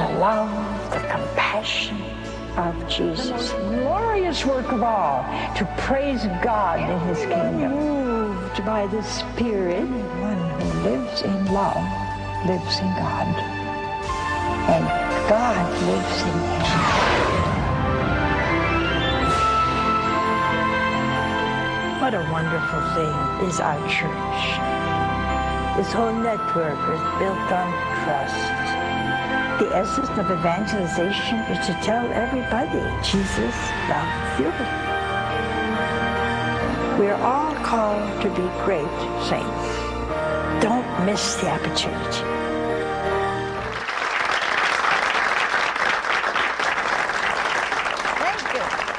the love, the compassion of Jesus. The most glorious work of all, to praise God in His kingdom. Moved by the Spirit, anyone who lives in love lives in God, and God lives in him. What a wonderful thing is our church. This whole network is built on trust. The essence of evangelization is to tell everybody Jesus loves you. We're all called to be great saints. Don't miss the opportunity. Thank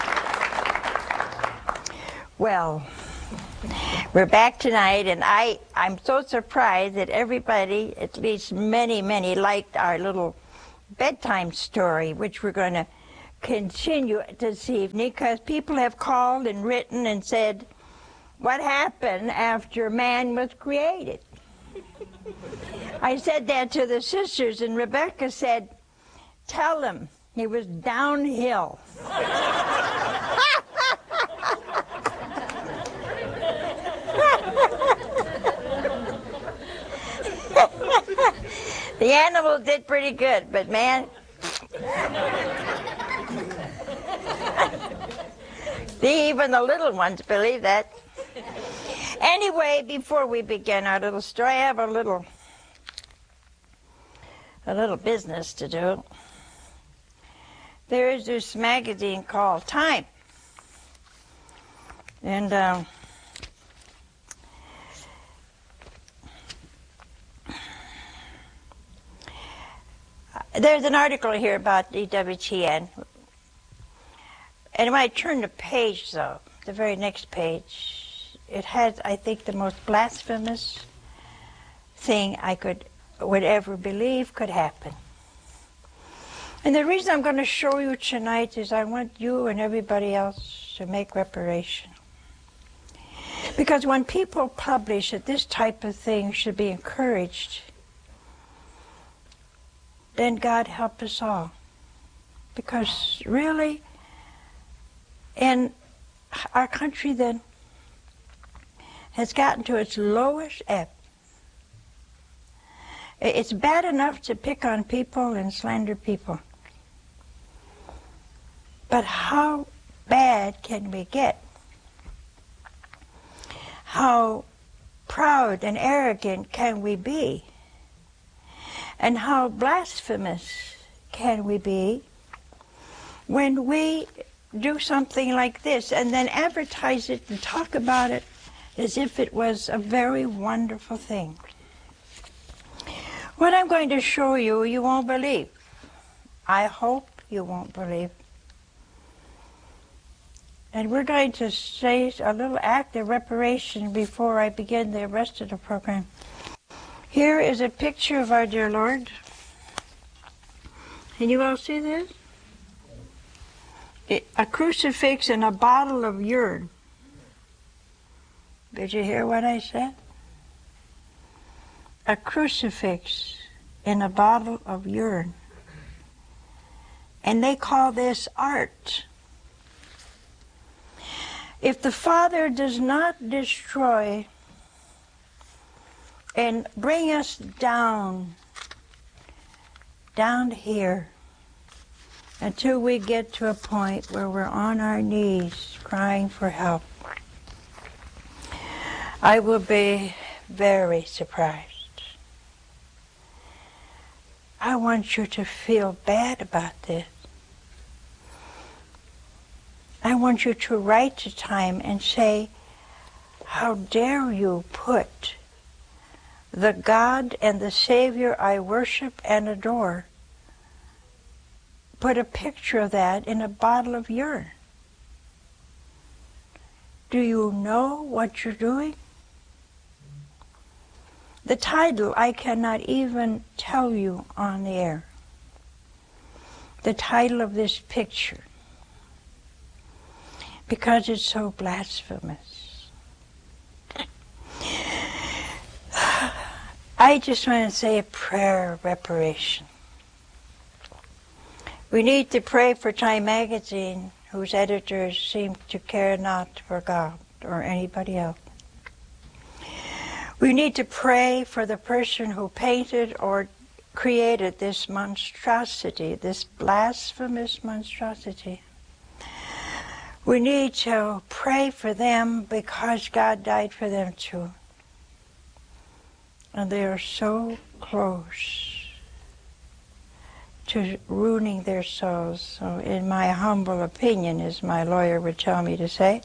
you. Well, we're back tonight, and I'm so surprised that everybody, at least many, liked our little bedtime story, which we're going to continue this evening, because people have called and written and said, what happened after man was created? I said that to the sisters, and Rebecca said, tell them he was downhill. The animals did pretty good, but man, even the little ones believe that. Anyway, before we begin our little story, I have a little business to do. There is this magazine called Time, and there's an article here about EWTN. And when I turn the page, though, the very next page, it has, I think, the most blasphemous thing I would ever believe could happen. And the reason I'm going to show you tonight is I want you and everybody else to make reparation. Because when people publish that this type of thing should be encouraged, then God help us all. Because really, in our country then has gotten to its lowest ebb. It's bad enough to pick on people and slander people. But how bad can we get? How proud and arrogant can we be? And how blasphemous can we be when we do something like this and then advertise it and talk about it as if it was a very wonderful thing? What I'm going to show you, you won't believe. I hope you won't believe. And we're going to say a little act of reparation before I begin the rest of the program. Here is a picture of our dear Lord. Can you all see this? A crucifix and a bottle of urine. Did you hear what I said? A crucifix and a bottle of urine. And they call this art. If the Father does not destroy and bring us down here until we get to a point where we're on our knees crying for help, I will be very surprised. I want you to feel bad about this. I want you to write to Time and say, how dare you put the God and the Savior I worship and adore, put a picture of that in a bottle of urine? Do you know what you're doing? The title I cannot even tell you on the air. The title of this picture, because it's so blasphemous. I just want to say a prayer of reparation. We need to pray for Time magazine, whose editors seem to care not for God or anybody else. We need to pray for the person who painted or created this monstrosity, this blasphemous monstrosity. We need to pray for them because God died for them too. And they are so close to ruining their souls. So in my humble opinion, as my lawyer would tell me to say,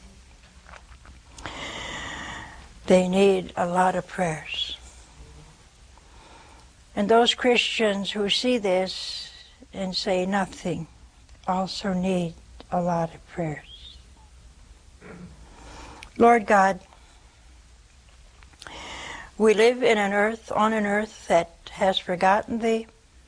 they need a lot of prayers. And those Christians who see this and say nothing also need a lot of prayers. Lord God, we live in on an earth that has forgotten Thee,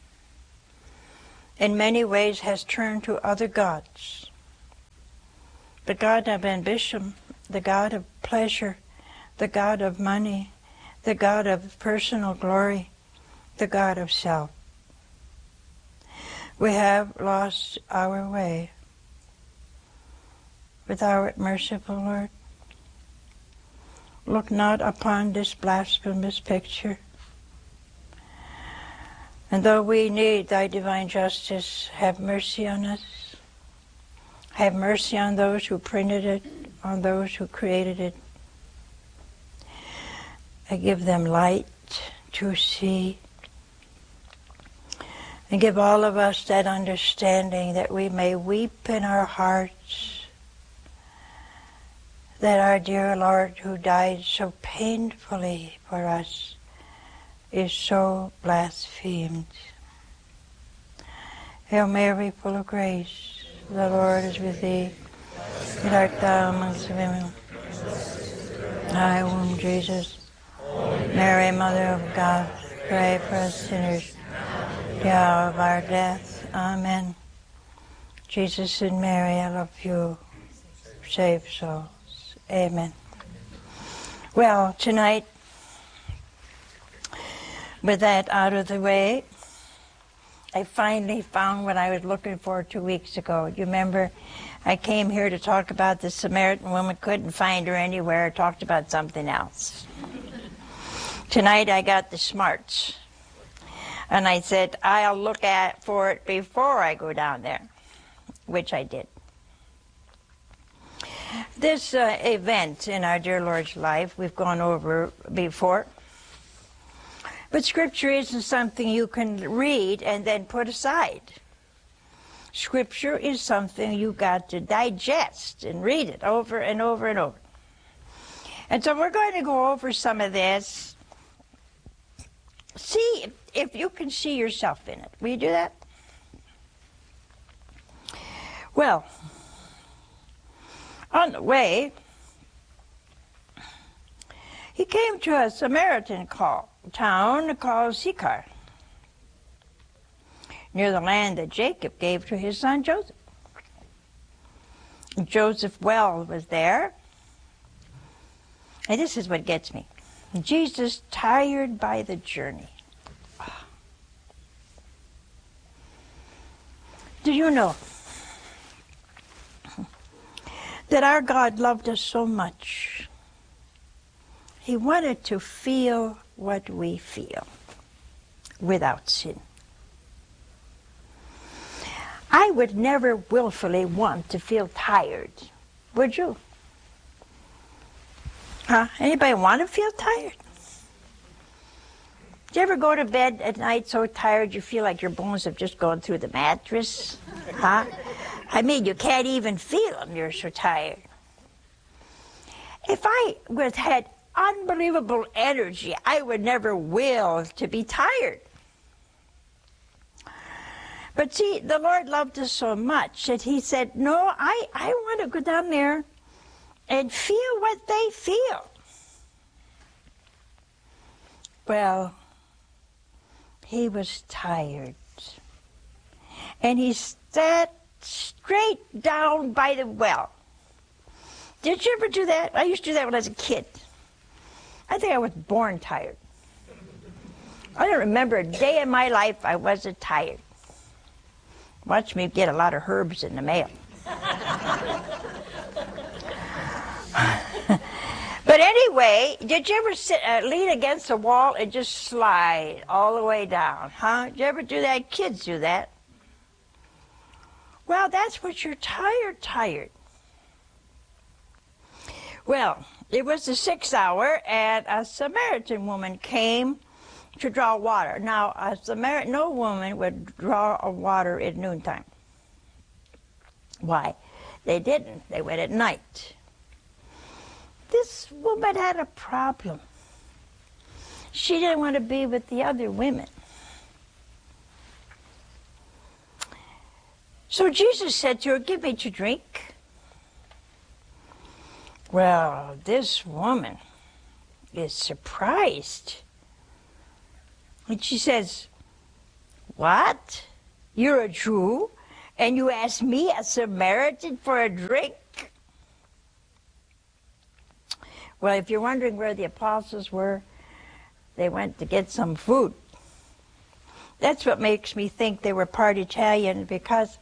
in many ways has turned to other gods. The God of ambition, the God of pleasure, the God of money, the God of personal glory, the God of self. We have lost our way. But Thou art merciful, Lord. Look not upon this blasphemous picture. And though we need Thy divine justice, have mercy on us. Have mercy on those who printed it, on those who created it. And give them light to see. And give all of us that understanding that we may weep in our hearts that our dear Lord, who died so painfully for us, is so blasphemed. Hail Mary, full of grace, the Lord is with thee. Blessed art thou amongst women. Thy womb, Jesus. Mary, Mother of God, pray for us sinners, the hour of our death. Amen. Jesus and Mary, I love you. Save souls. Amen. Well, tonight, with that out of the way, I finally found what I was looking for 2 weeks ago. You remember, I came here to talk about the Samaritan woman, couldn't find her anywhere, talked about something else. Tonight I got the smarts. And I said, I'll look for it before I go down there, which I did. This event in our dear Lord's life, we've gone over before. But Scripture isn't something you can read and then put aside. Scripture is something you got to digest and read it over and over and over. And so we're going to go over some of this. See if you can see yourself in it. Will you do that? Well, on the way, he came to a Samaritan town called Sychar, near the land that Jacob gave to his son Joseph. And Joseph's well was there. And this is what gets me. Jesus, tired by the journey. Do you know that our God loved us so much? He wanted to feel what we feel without sin. I would never willfully want to feel tired, would you? Huh? Anybody want to feel tired? Do you ever go to bed at night so tired you feel like your bones have just gone through the mattress? Huh? I mean, you can't even feel them, you're so tired. If I had unbelievable energy, I would never will to be tired. But see, the Lord loved us so much that he said, no, I want to go down there and feel what they feel. Well, he was tired. And he sat straight down by the well. Did you ever do that? I used to do that when I was a kid. I think I was born tired. I don't remember a day in my life I wasn't tired. Watch me get a lot of herbs in the mail. But anyway, did you ever lean against a wall and just slide all the way down? Huh? Did you ever do that? Kids do that. Well, that's what you're tired. Well, it was the 6th hour, and a Samaritan woman came to draw water. Now, no woman would draw water at noontime. Why? They didn't. They went at night. This woman had a problem. She didn't want to be with the other women. So Jesus said to her, "Give me to drink." Well, this woman is surprised. And she says, "What? You're a Jew, and you ask me, a Samaritan, for a drink?" Well, if you're wondering where the apostles were, they went to get some food. That's what makes me think they were part Italian, because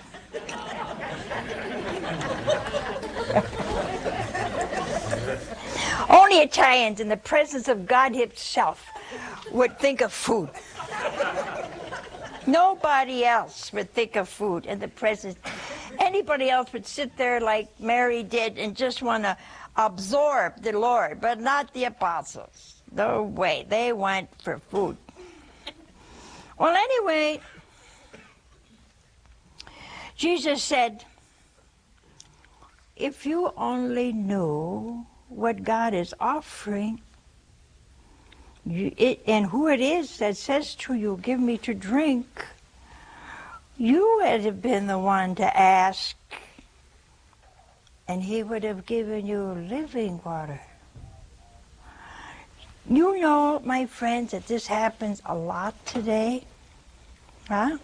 only Italians in the presence of God himself would think of food. Nobody else would think of food in the presence. Anybody else would sit there like Mary did and just want to absorb the Lord, but not the apostles. No way. They went for food. Well, anyway, Jesus said, if you only knew what God is offering, and who it is that says to you, "Give me to drink," you would have been the one to ask, and he would have given you living water. You know, my friends, that this happens a lot today. Huh?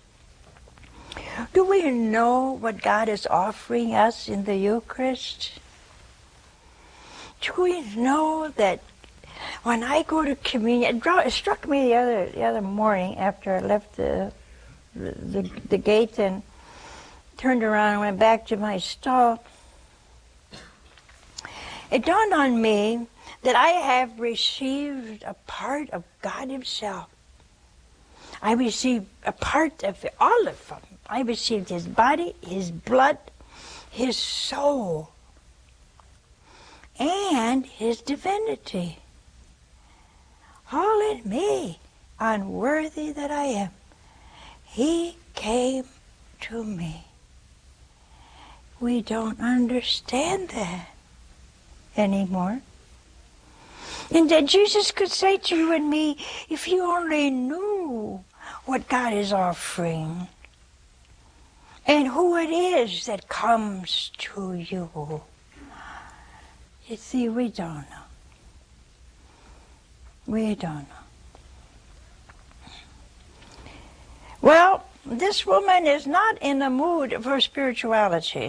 Do we know what God is offering us in the Eucharist? Do we know that when I go to communion, it struck me the other morning after I left the gate and turned around and went back to my stall. It dawned on me that I have received a part of God himself. I received a part of all of him. I received his body, his blood, his soul, and his divinity. All in me, unworthy that I am. He came to me. We don't understand that anymore. And that Jesus could say to you and me, if you only knew what God is offering and who it is that comes to you. You see, we don't know. We don't know. Well, this woman is not in the mood for spirituality.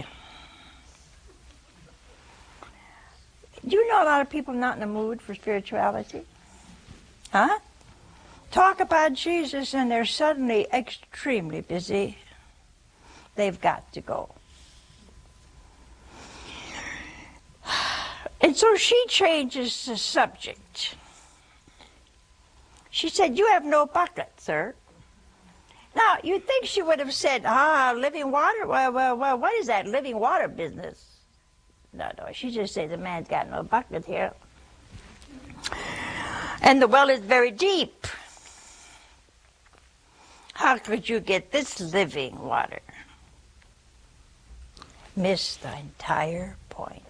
Do you know a lot of people not in the mood for spirituality? Huh? Talk about Jesus and they're suddenly extremely busy. They've got to go. And so she changes the subject. She said, "You have no bucket, sir." Now, you'd think she would have said, living water? Well, what is that living water business? No, she just said, "The man's got no bucket here. And the well is very deep. How could you get this living water?" Missed the entire point.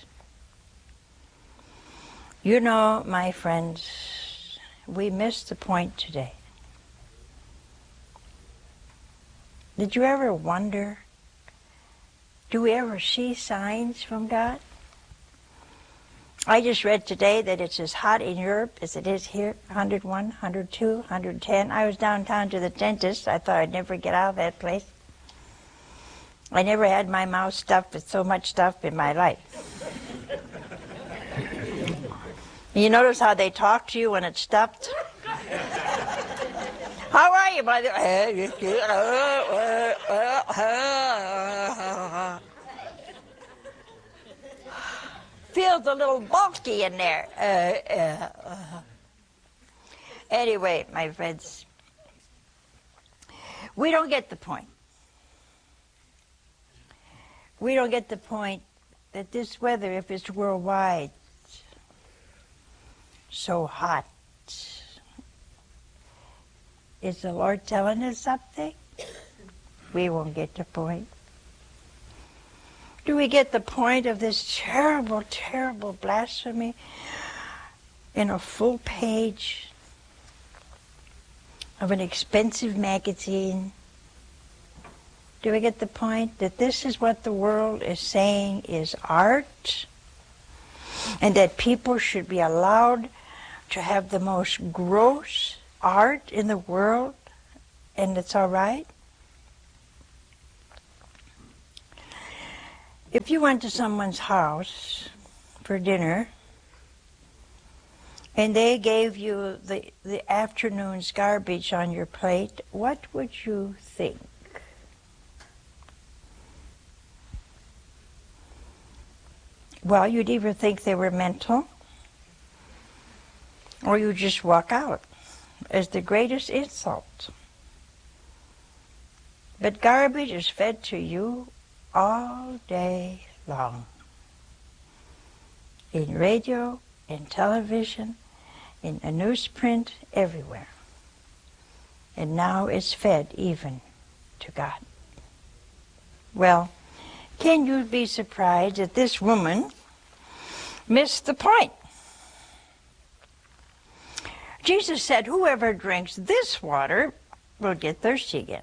You know, my friends, we missed the point today. Did you ever wonder, do we ever see signs from God? I just read today that it's as hot in Europe as it is here, 101, 102, 110. I was downtown to the dentist. I thought I'd never get out of that place. I never had my mouth stuffed with so much stuff in my life. You notice how they talk to you when it's stuffed? How are you, mother? Feels a little bulky in there. Anyway, my friends, we don't get the point. We don't get the point that this weather, if it's worldwide, so hot, is the Lord telling us something? We won't get the point. Do we get the point of this terrible, terrible blasphemy in a full page of an expensive magazine? Do we get the point that this is what the world is saying is art, and that people should be allowed to have the most gross art in the world, and it's all right? If you went to someone's house for dinner and they gave you the afternoon's garbage on your plate, what would you think? Well, you'd either think they were mental or you just walk out as the greatest insult. But garbage is fed to you all day long. In radio, in television, in a newsprint, everywhere. And now it's fed even to God. Well, can you be surprised that this woman missed the point? Jesus said, whoever drinks this water will get thirsty again.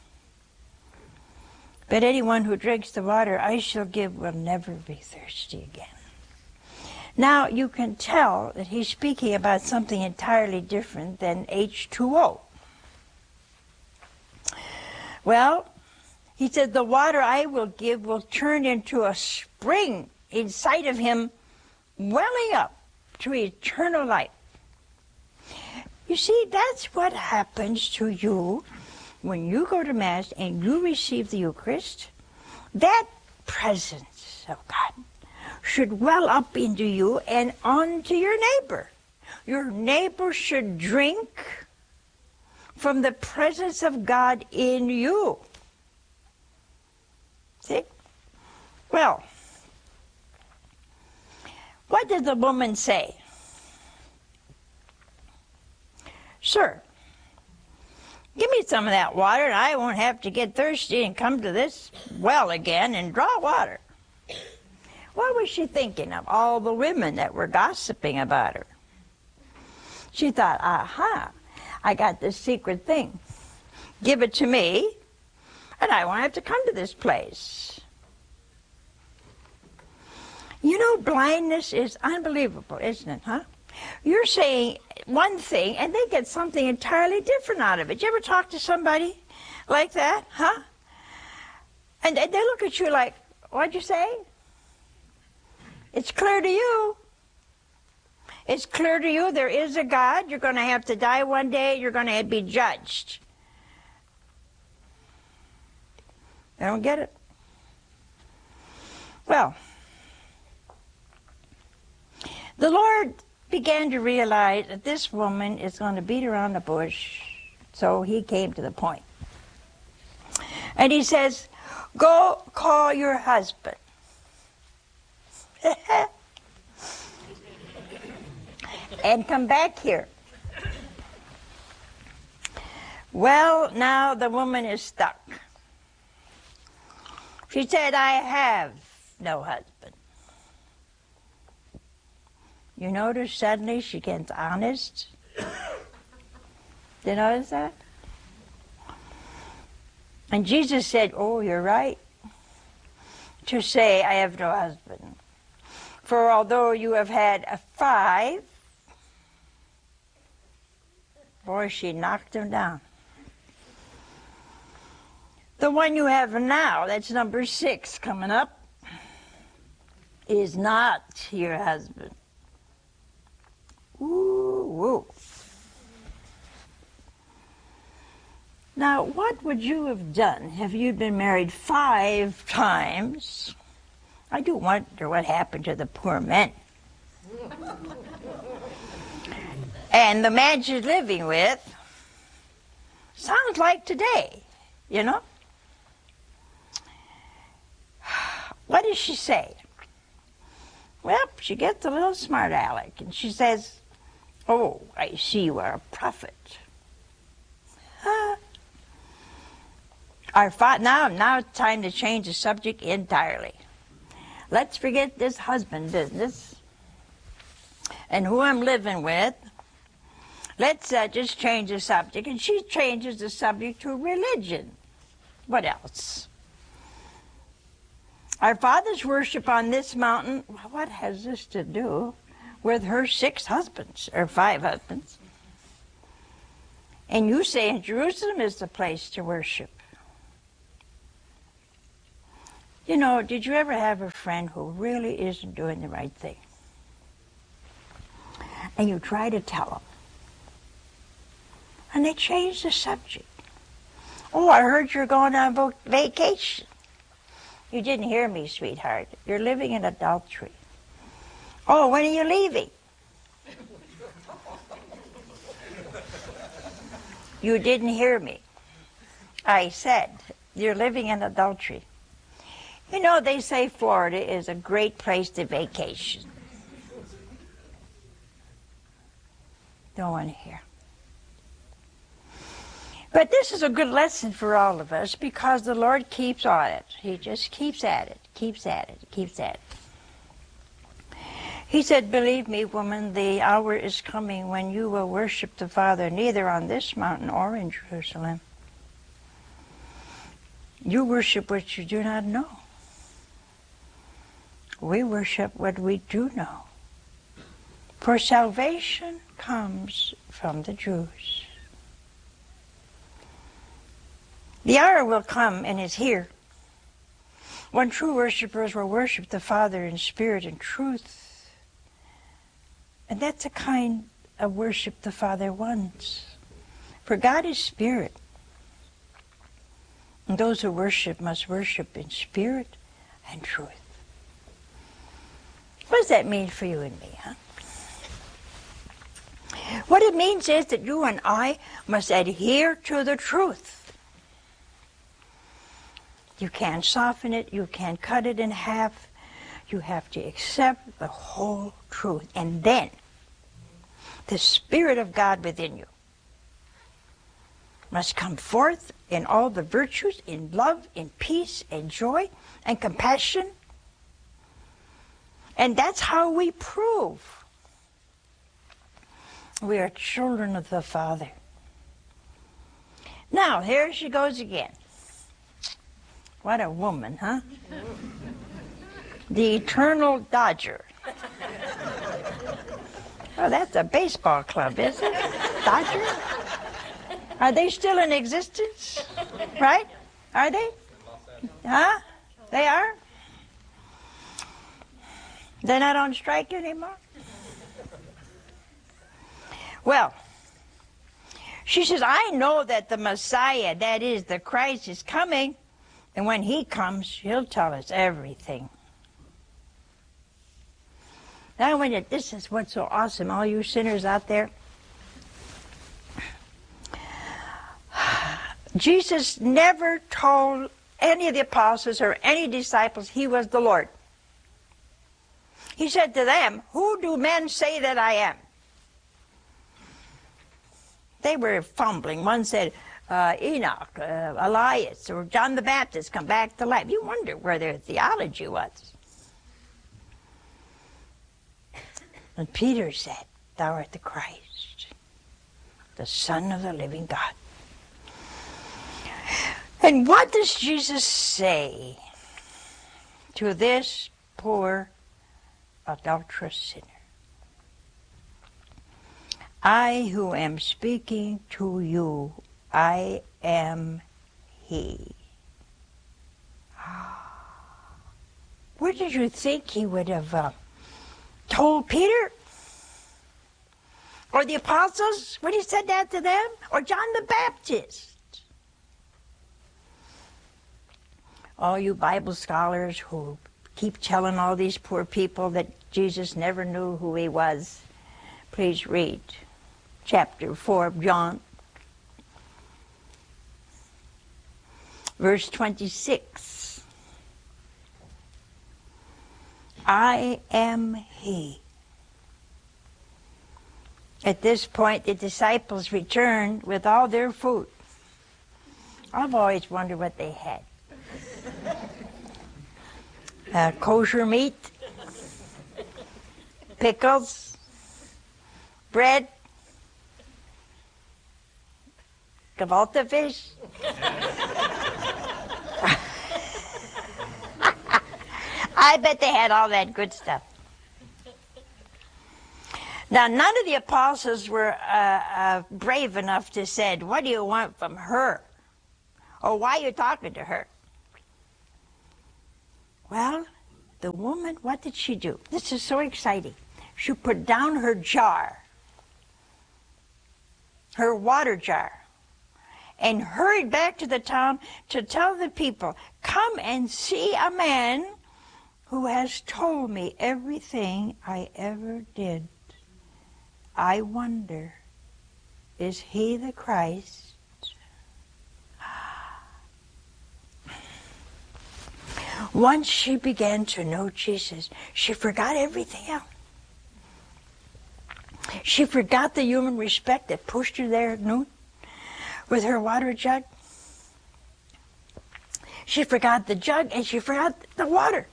But anyone who drinks the water I shall give will never be thirsty again. Now you can tell that he's speaking about something entirely different than H2O. Well, he said, the water I will give will turn into a spring inside of him, welling up to eternal life. You see, that's what happens to you when you go to Mass and you receive the Eucharist. That presence of God should well up into you and onto your neighbor. Your neighbor should drink from the presence of God in you. See? Well, what did the woman say? Sir, give me some of that water and I won't have to get thirsty and come to this well again and draw water. What was she thinking of? All the women that were gossiping about her. She thought, aha, I got this secret thing. Give it to me and I won't have to come to this place. You know, blindness is unbelievable, isn't it, huh? You're saying one thing and they get something entirely different out of it. You ever talk to somebody like that, huh? And they look at you like, what'd you say? It's clear to you. It's clear to you there is a God. You're going to have to die one day. You're going to be judged. They don't get it. Well, the Lord began to realize that this woman is going to beat around the bush, so he came to the point. And he says, go call your husband. And come back here. Well, now the woman is stuck. She said, I have no husband. You notice suddenly she gets honest? Did you notice that? And Jesus said, oh, you're right to say I have no husband. For although you have had 5, boy, she knocked him down. The one you have now, that's number 6 coming up, is not your husband. Ooh, woo. Now, what would you have done if you'd been married 5 times? I do wonder what happened to the poor men. And the man she's living with sounds like today, you know? What does she say? Well, she gets a little smart aleck, and she says, "Oh, I see you are a prophet." Now it's time to change the subject entirely. Let's forget this husband business and who I'm living with. Let's just change the subject. And she changes the subject to religion. What else? Our fathers worship on this mountain. What has this to do with her 6 husbands or 5 husbands? And you say in Jerusalem is the place to worship. You know, did you ever have a friend who really isn't doing the right thing? And you try to tell them. And they change the subject. "Oh, I heard you're going on vacation." "You didn't hear me, sweetheart. You're living in adultery." "Oh, when are you leaving?" "You didn't hear me. I said you're living in adultery." You know, they say Florida is a great place to vacation. Don't want to hear. But this is a good lesson for all of us because the Lord keeps on it. He just keeps at it, keeps at it, keeps at it. He said, "Believe me, woman, the hour is coming when you will worship the Father neither on this mountain or in Jerusalem. You worship what you do not know. We worship what we do know. For salvation comes from the Jews." The hour will come and is here when true worshipers will worship the Father in spirit and truth. And that's the kind of worship the Father wants. For God is spirit. And those who worship must worship in spirit and truth. What does that mean for you and me, huh? What it means is that you and I must adhere to the truth. You can't soften it. You can't cut it in half. You have to accept the whole truth. And then the Spirit of God within you must come forth in all the virtues, in love, in peace, and joy, and compassion. And that's how we prove we are children of the Father. Now, here she goes again. What a woman, huh? The Eternal Dodger. Oh, that's a baseball club, is it? Dodger? Are they still in existence? Right? Are they? Huh? They are? They're not on strike anymore? Well, she says, "I know that the Messiah, that is the Christ, is coming. And when he comes, he'll tell us everything." Now, this is what's so awesome, all you sinners out there. Jesus never told any of the apostles or any disciples he was the Lord. He said to them, "Who do men say that I am?" They were fumbling. One said, Enoch, Elias, or John the Baptist come back to life. You wonder where their theology was. And Peter said, "Thou art the Christ, the Son of the living God." And what does Jesus say to this poor adulterous sinner? "I who am speaking to you, I am he." What did you think he would have told Peter? Or the apostles when he said that to them? Or John the Baptist? all you Bible scholars who keep telling all these poor people that Jesus never knew who he was, please read chapter 4 of John, verse 26. I am he. At this point, the disciples returned with all their food. I've always wondered what they had. Kosher meat, pickles, bread, gefilte fish. I bet they had all that good stuff. Now, none of the apostles were brave enough to say, what do you want from her? Or why are you talking to her? Well, the woman, what did she do? This is so exciting. She put down her jar, her water jar, and hurried back to the town to tell the people, come and see a man who has told me everything I ever did. I wonder, is he the Christ? Once she began to know Jesus, she forgot everything else. She forgot the human respect that pushed her there at noon with her water jug. She forgot the jug and she forgot the water.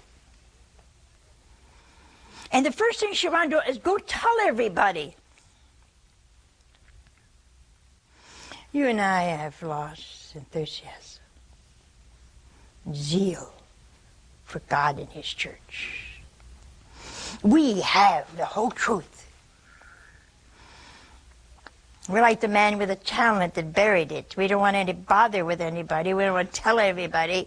And the first thing she wanted to do is go tell everybody. You and I have lost enthusiasm, zeal for God and his church. We have the whole truth. We're like the man with the talent that buried it. We don't want any bother with anybody. We don't want to tell everybody.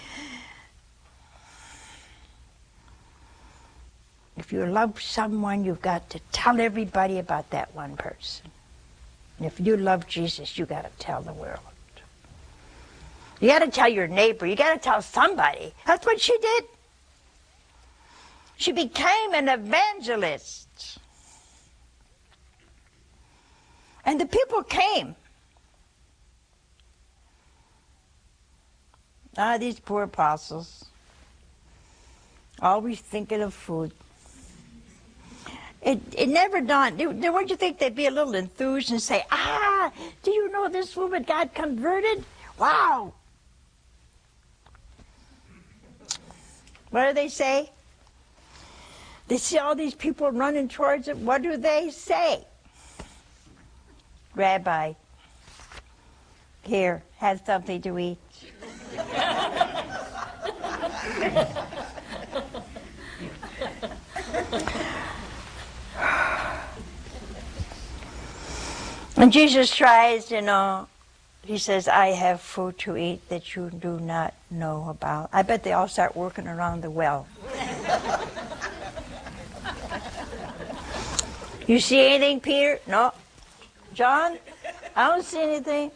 If you love someone, you've got to tell everybody about that one person. And if you love Jesus, you got to tell the world. You got to tell your neighbor. You got to tell somebody. That's what she did. She became an evangelist. And the people came. These poor apostles, always thinking of food. It never dawned. Wouldn't you think they'd be a little enthused and say, do you know this woman got converted? Wow. What do they say? They see all these people running towards it. What do they say? Rabbi, here, have something to eat. And Jesus tries, he says, I have food to eat that you do not know about. I bet they all start working around the well. You see anything, Peter? No. John? I don't see anything.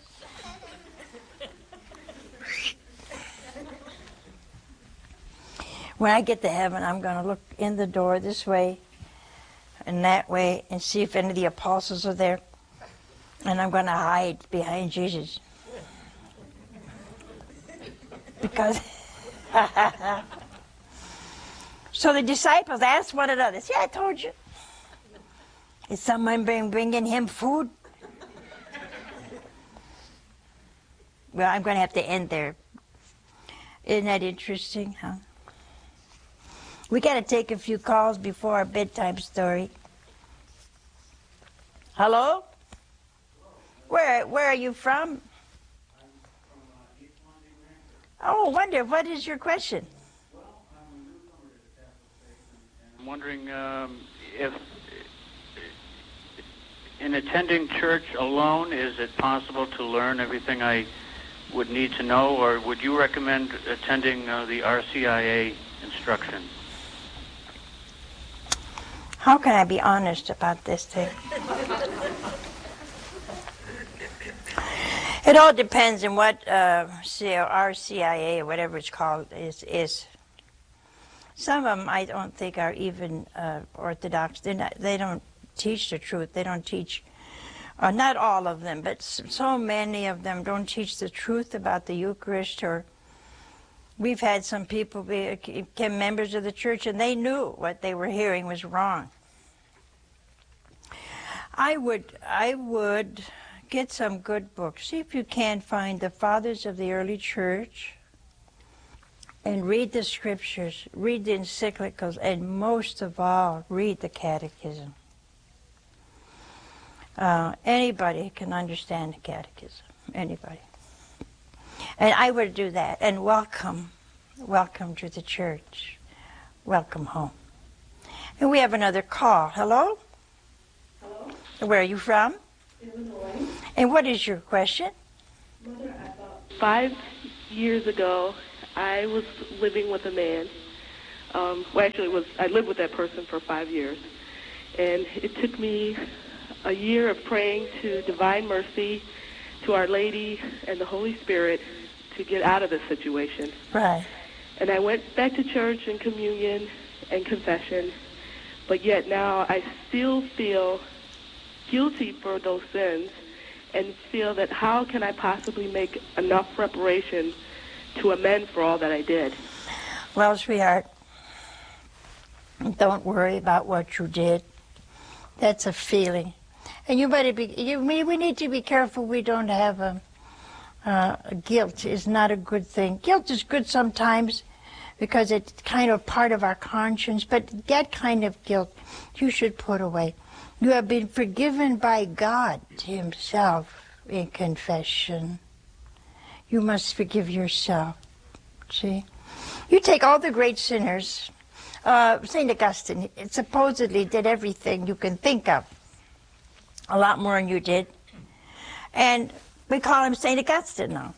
When I get to heaven, I'm going to look in the door this way and that way and see if any of the apostles are there. And I'm going to hide behind Jesus. Because, so the disciples asked one another, see, I told you. Is someone bringing him food? Well, I'm going to have to end there. Isn't that interesting, huh? We got to take a few calls before our bedtime story. Hello? Where are you from? I'm from East London. Oh, wonder, what is your question? Well, I'm a newcomer to the Catholic faith, and I'm wondering if in attending church alone, is it possible to learn everything I would need to know, or would you recommend attending the RCIA instruction? How can I be honest about this thing? It all depends on what RCIA or whatever it's called is. Some of them I don't think are even Orthodox. They don't teach the truth. They don't teach, not all of them, but so many of them don't teach the truth about the Eucharist. Or we've had some people became members of the church and they knew what they were hearing was wrong. I would get some good books. See if you can find the Fathers of the early church and read the scriptures, read the encyclicals, and most of all, read the catechism. Anybody can understand the catechism, anybody. And I would do that, and welcome to the church. Welcome home. And we have another call. Hello? Hello? Where are you from? Illinois. And what is your question? Mother, about 5 years ago, I was living with a man. I lived with that person for 5 years. And it took me a year of praying to Divine Mercy, to Our Lady, and the Holy Spirit to get out of this situation. Right. And I went back to church and communion and confession, but yet now I still feel guilty for those sins and feel that how can I possibly make enough reparation to amend for all that I did? Well, sweetheart, don't worry about what you did. That's a feeling. And we need to be careful we don't have guilt is not a good thing. Guilt is good sometimes because it's kind of part of our conscience, but that kind of guilt you should put away. You have been forgiven by God Himself in confession. You must forgive yourself. See? You take all the great sinners. St. Augustine supposedly did everything you can think of. A lot more than you did. And we call him St. Augustine now.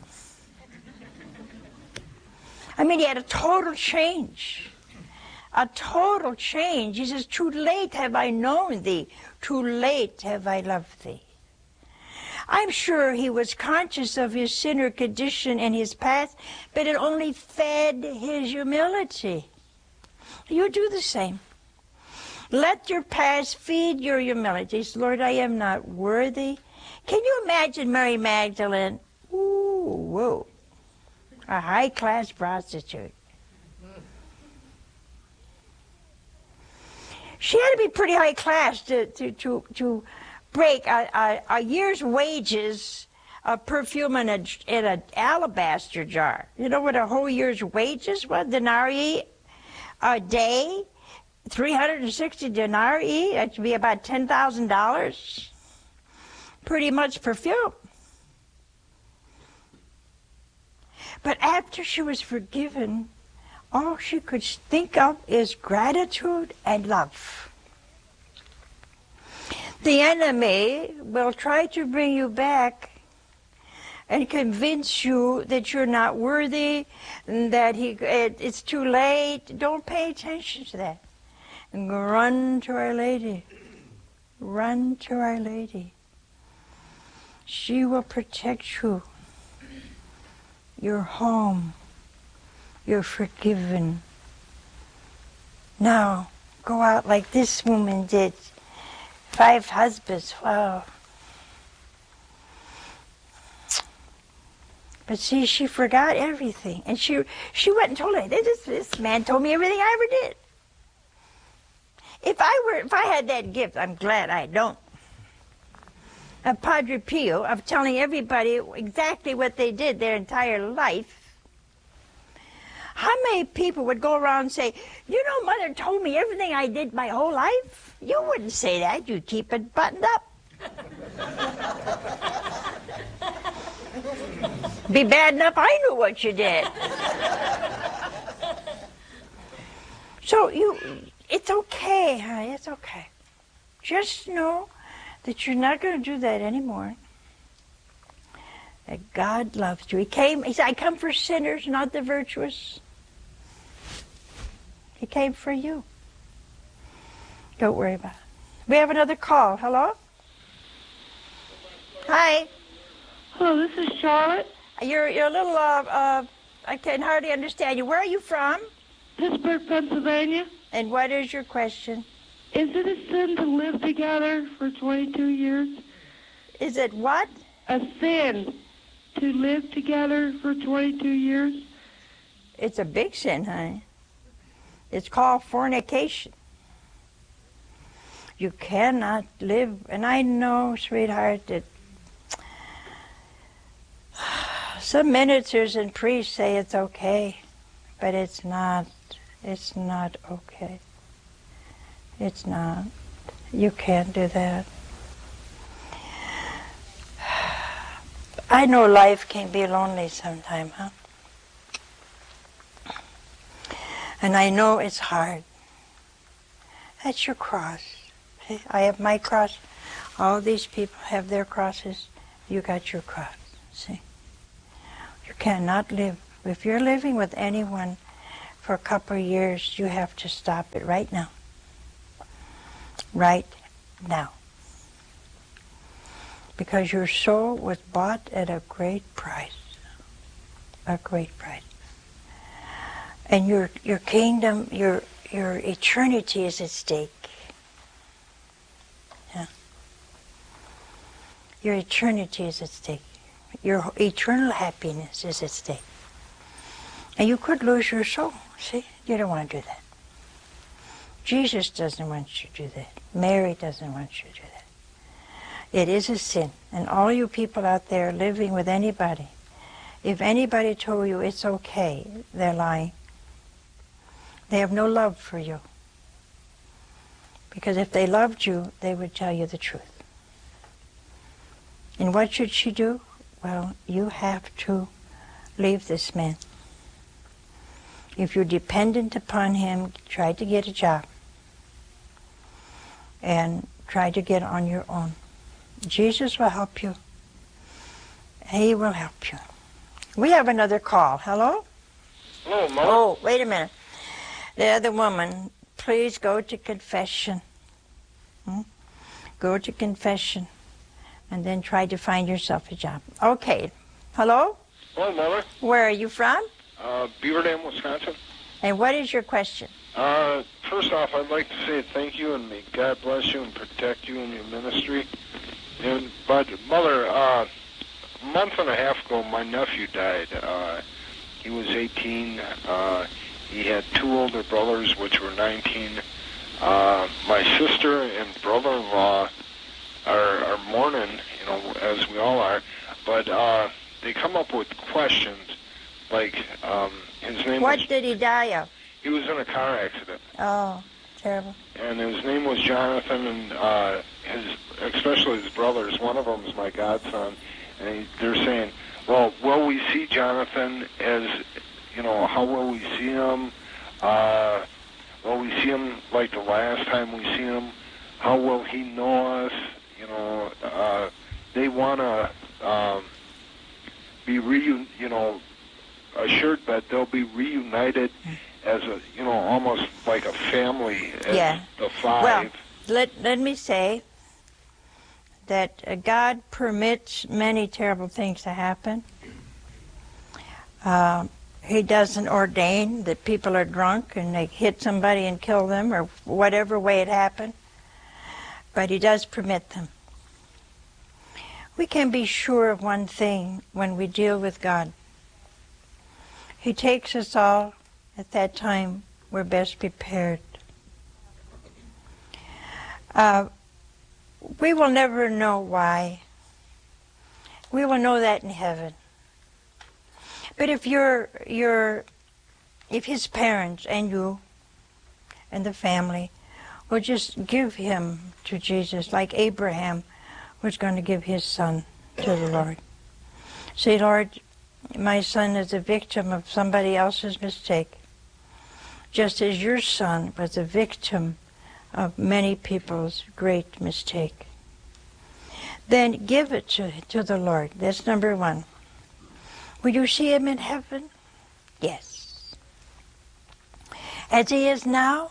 I mean, he had a total change. A total change. He says, too late have I known thee. Too late have I loved thee. I'm sure he was conscious of his sinner condition and his past, but it only fed his humility. You do the same. Let your past feed your humility. Lord, I am not worthy. Can you imagine Mary Magdalene? Ooh, whoa. A high-class prostitute. She had to be pretty high class to break a year's wages of perfume in an alabaster jar. You know what a whole year's wages was? Denarii a day, 360 denarii. That would be about $10,000. Pretty much perfume. But after she was forgiven, all she could think of is gratitude and love. The enemy will try to bring you back and convince you that you're not worthy, that it's too late. Don't pay attention to that. And run to Our Lady. Run to Our Lady. She will protect you. You're home. You're forgiven. Now, go out like this woman did. 5 husbands, wow. But see, she forgot everything. And she went and told her, this man told me everything I ever did. If I had that gift, I'm glad I don't, of Padre Pio, of telling everybody exactly what they did their entire life, how many people would go around and say, you know, Mother told me everything I did my whole life? You wouldn't say that. You'd keep it buttoned up. Be bad enough I knew what you did. So it's okay, honey, it's okay. Just know that you're not going to do that anymore. That God loves you. He said, I come for sinners, not the virtuous. He came for you. Don't worry about it. We have another call. Hello? Hi. Hello, this is Charlotte. You're a little, I can hardly understand you. Where are you from? Pittsburgh, Pennsylvania. And what is your question? Is it a sin to live together for 22 years? Is it what? A sin to live together for 22 years? It's a big sin, honey. It's called fornication. You cannot live, and I know, sweetheart, that some ministers and priests say it's okay, but it's not. It's not okay. It's not. You can't do that. I know life can be lonely sometime, huh? And I know it's hard. That's your cross. See, I have my cross. All these people have their crosses. You got your cross. See? You cannot live. If you're living with anyone for a couple of years, you have to stop it right now. Right now. Because your soul was bought at a great price. A great price. And your kingdom, your eternity is at stake. Yeah. Your eternity is at stake. Your eternal happiness is at stake. And you could lose your soul. See? You don't want to do that. Jesus doesn't want you to do that. Mary doesn't want you to do that. It is a sin. And all you people out there living with anybody, if anybody told you it's okay, they're lying. They have no love for you. Because if they loved you, they would tell you the truth. And what should she do? Well, you have to leave this man. If you're dependent upon him, try to get a job. And try to get on your own. Jesus will help you. He will help you. We have another call. Hello? Hello, Mother. Oh, wait a minute. The other woman, please go to confession. Go to confession. And then try to find yourself a job. Okay. Hello? Hello, Mother. Where are you from? Beaver Dam, Wisconsin. And what is your question? First off, I'd like to say thank you and may God bless you and protect you in your ministry. But, Mother, a month and a half ago, my nephew died. He was 18. He had two older brothers, which were 19. My sister and brother-in-law are mourning, as we all are. But they come up with questions like his name What was... did he die of? He was in a car accident. Oh, terrible. And his name was Jonathan, and especially his brothers, one of them is my godson, and they're saying, well, will we see Jonathan as, how will we see him? Will we see him like the last time we see him? How will he know us? They want to be assured that they'll be reunited as almost like a family as the five. Well, let me say that God permits many terrible things to happen. He doesn't ordain that people are drunk and they hit somebody and kill them or whatever way it happened, but He does permit them. We can be sure of one thing when we deal with God. He takes us all at that time we're best prepared. We will never know why. We will know that in heaven. But if if his parents and you and the family will just give him to Jesus, like Abraham was going to give his son to the Lord. Say, Lord, my son is a victim of somebody else's mistake, just as your son was a victim of many people's great mistake. Then give it to the Lord. That's number one. Will you see him in heaven? Yes. As he is now?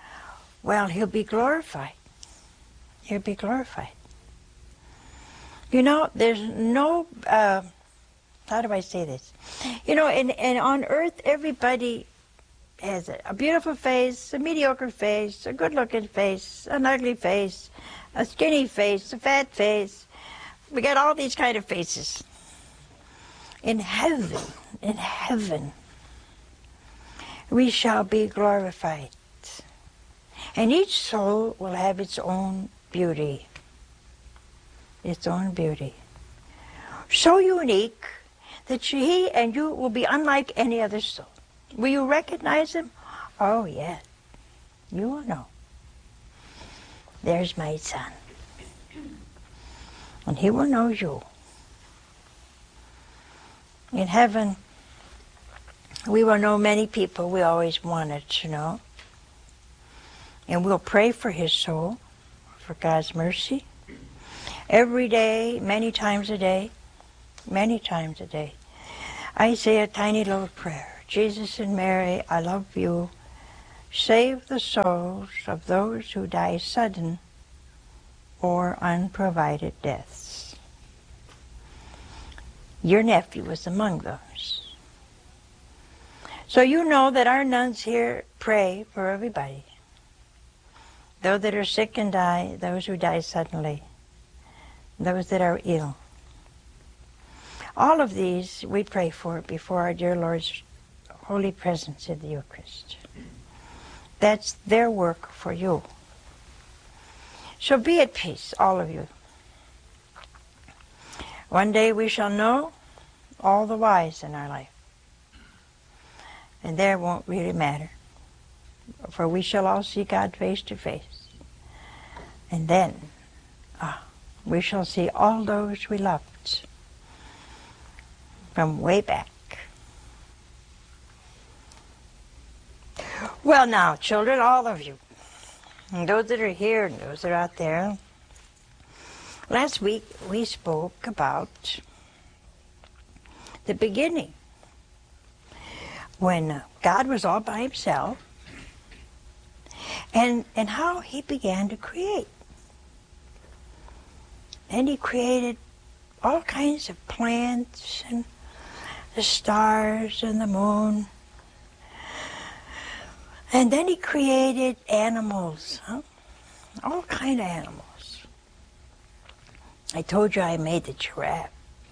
Well, he'll be glorified. He'll be glorified. You know, there's no, how do I say this? You know, and on earth, everybody has a beautiful face, a mediocre face, a good-looking face, an ugly face, a skinny face, a fat face. We got all these kind of faces. In heaven, we shall be glorified. And each soul will have its own beauty. Its own beauty. So unique that he and you will be unlike any other soul. Will you recognize him? Oh, yes. You will know. There's my son. And he will know you. In heaven, we will know many people we always wanted to know. And we'll pray for his soul, for God's mercy. Every day, many times a day, I say a tiny little prayer. Jesus and Mary, I love you. Save the souls of those who die sudden or unprovided deaths. Your nephew was among those. So you know that our nuns here pray for everybody. Those that are sick and die, those who die suddenly, those that are ill. All of these we pray for before our dear Lord's holy presence in the Eucharist. That's their work for you. So be at peace, all of you. One day we shall know all the whys in our life. And there won't really matter. For we shall all see God face to face. And then we shall see all those we loved from way back. Well now, children, all of you, and those that are here and those that are out there, last week we spoke about the beginning, when God was all by himself, and how he began to create. And he created all kinds of plants and the stars and the moon. And then he created animals, all kind of animals. I told you I made the giraffe.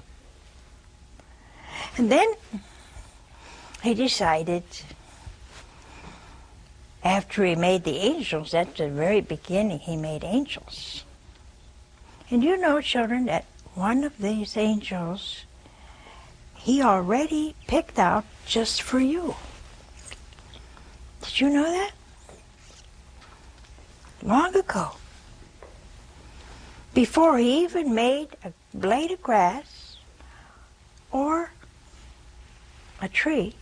And then he decided, after he made the angels, at the very beginning he made angels. And you know, children, that one of these angels he already picked out just for you. Did you know that? Long ago. Before he even made a blade of grass or a tree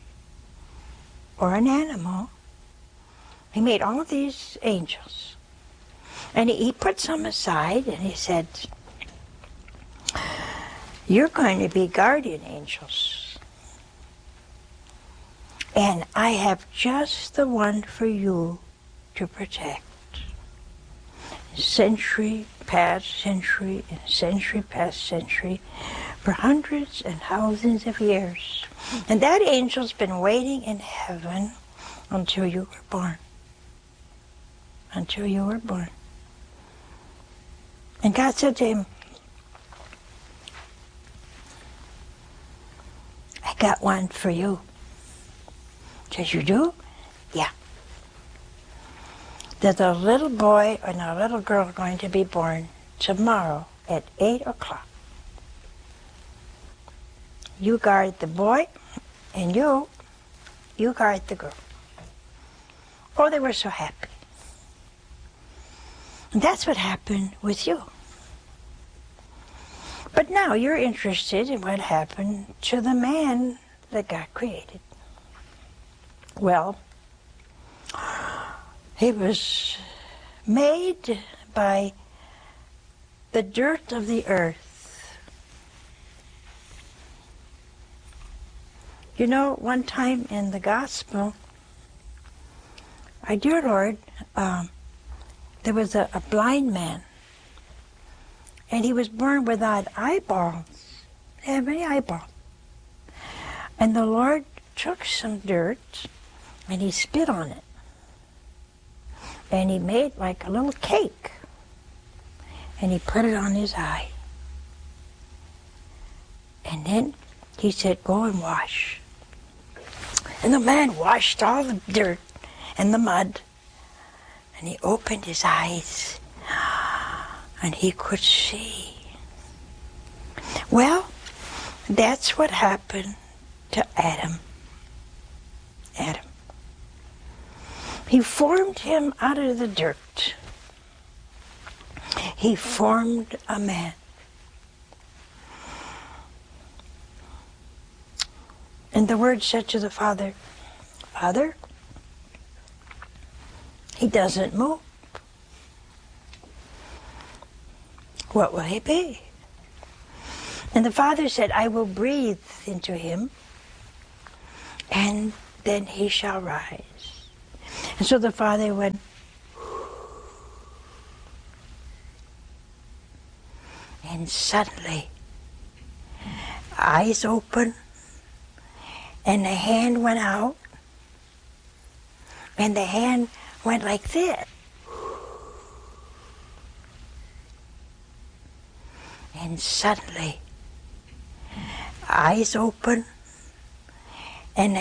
or an animal, he made all of these angels. And he put some aside and he said, you're going to be guardian angels. And I have just the one for you to protect. Century past century and century past century for hundreds and thousands of years. And that angel's been waiting in heaven until you were born. Until you were born. And God said to him, I got one for you. Says, you do? Yeah. There's a little boy and a little girl going to be born tomorrow at 8 o'clock. You guard the boy, and you guard the girl. Oh, they were so happy. And that's what happened with you. But now you're interested in what happened to the man that God created. Well, he was made by the dirt of the earth. You know, one time in the gospel, our dear Lord, there was a blind man. And he was born without eyeballs. He didn't have any eyeballs. And the Lord took some dirt and he spit on it. And he made like a little cake. And he put it on his eye. And then he said, go and wash. And the man washed all the dirt and the mud. And he opened his eyes. And he could see. Well, that's what happened to Adam. Adam. He formed him out of the dirt. He formed a man. And the Word said to the Father, Father, he doesn't move. What will he be? And the Father said, I will breathe into him, and then he shall rise. And so the Father went, and suddenly, eyes open, and the hand went out, and the hand went like this. And suddenly, eyes open,